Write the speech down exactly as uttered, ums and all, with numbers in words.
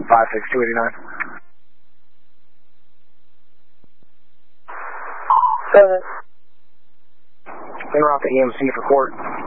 five six two eight nine. Go ahead. En route to E M C for court.